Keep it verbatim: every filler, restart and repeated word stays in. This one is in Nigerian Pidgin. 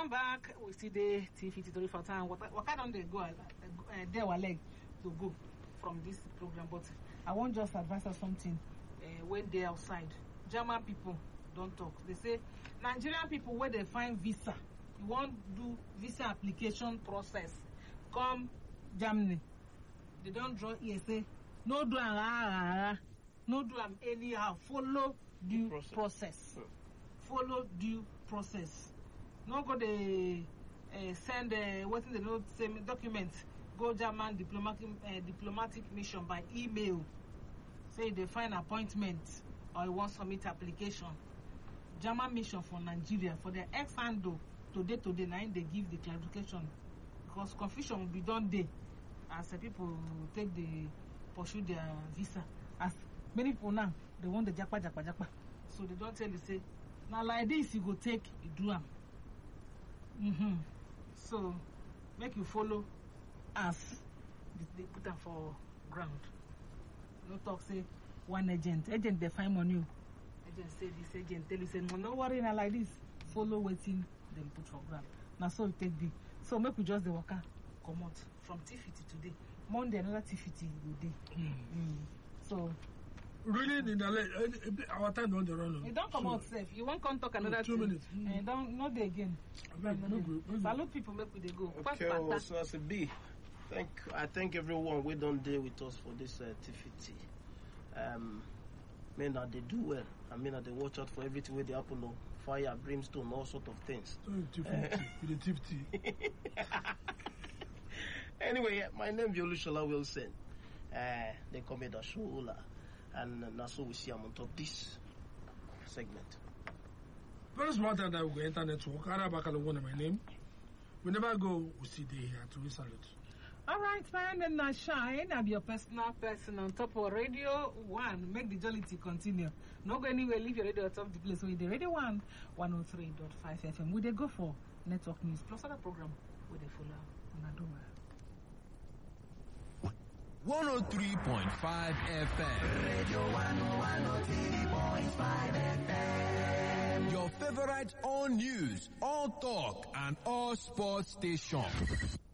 Welcome back. We see the T fifty-three for time. What what kind of they go uh, uh, there our leg to go from this program, but I want just advise us something. Uh, when they outside, German people don't talk. They say Nigerian people where they find visa, you want do visa application process, come Germany. They don't draw here say no do am no do am anyhow. Follow due process. process. Hmm. Follow due process. No go they uh, send uh, what they know same documents. Go German diplomatic uh, diplomatic mission by email. Say they find appointment or you want submit application. German mission for Nigeria for their ex handle today today now they give the clarification because confusion will be done there as uh, people take the pursue their visa. As many people now they want the japa japa japa, so they don't tell you say now like this you go take you do am. Mm-hmm. So make you follow us. They put them for ground. No talk say one agent. Agent they find money. Agent say this agent tell you say no, no worry now like this. Follow waiting them put for ground. Now so we take the so make we just the worker come out from T fifty today. Monday another T fifty will day. Mm. Mm. So really in the uh, our time don't run. You don't come so, out safe. You won't come talk another two thing. minutes. Mm. And don't not there again. Beg, no, no, no, salute people make we they go. Okay, well, so as a B. Thank I thank everyone we don't deal with us for this uh, T fifty. Um, men that they do well. I mean that they watch out for everything where they happen on fire, brimstone, all sort of things. So T fifty, the T fifty. Anyway, my name is Olushola Wilson. Uh, they call me the Shola, and uh, that's what we see I'm on top this segment. Very smart that we go internet work. Arabakalo one my name. We never go. We see the here to salute. All right, fine and now shine. I'm your personal person on top of Radio One. Make the jollity continue. Not go anywhere. Leave your radio on top of the place. So with the Radio One, one oh three point five F M. We they go for network news plus other program. We they follow on Adoma. one oh three point five F M. Radio One, one oh three point five F M. Your favorite all news, all talk, and all sports station.